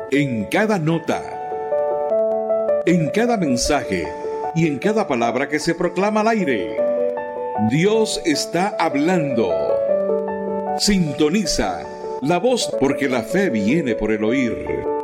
En cada nota, en cada mensaje y en cada palabra que se proclama al aire, Dios está hablando. Sintoniza la voz, porque la fe viene por el oír.